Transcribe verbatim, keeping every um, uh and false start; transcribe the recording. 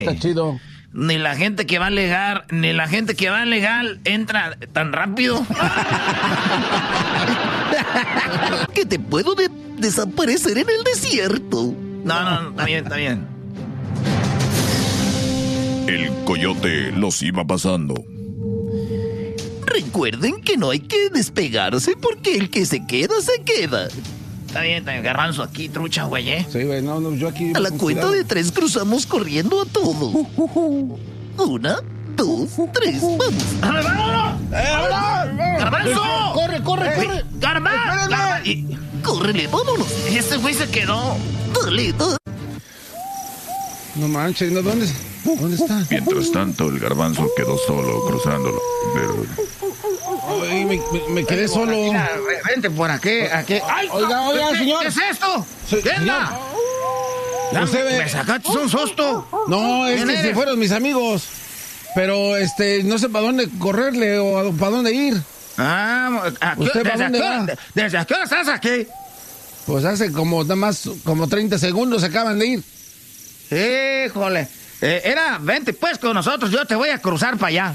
Está chido. Ni la gente que va legal, ni la gente que va legal entra tan rápido. Que te puedo de- desaparecer en el desierto. No, no, no, está bien, está bien. El coyote los iba pasando. Recuerden que no hay que despegarse porque el que se queda, se queda. Está bien, está bien. Garbanzo aquí, trucha, güey, ¿eh? Sí, güey, no, no, yo aquí... A la con cuenta cuidado. de tres cruzamos corriendo a todo. Una, dos, tres, vamos. ¡Vámonos, vámonos! ¡Garbanzo! ¡Corre, corre, corre! ¡Garbanzo! Garba- y- Córrele, vámonos. y Este güey se quedó. Dale, dale. No manches, ¿no? ¿Dónde, ¿dónde está? Mientras tanto, el garbanzo quedó solo cruzándolo. Pero Ay, me, me- me quedé solo. Mira, vente por aquí, aquí. ¡Ay! Oiga, oiga, ¿qué- señor. ¿Qué es esto? Sí, ¿Qué onda? señor. Ya Usted me, ve- me sacaste un susto. No, es ¿Quién que se eres? fueron mis amigos. Pero, este, no sé para dónde correrle o a- para dónde ir. Ah, ¿a qué- ¿Usted para ¿desde, a dónde qué va? hora, ¿desde a qué hora estás aquí? Pues hace como nada más, como treinta segundos se acaban de ir. Híjole. Eh, era, vente pues con nosotros, yo te voy a cruzar para allá.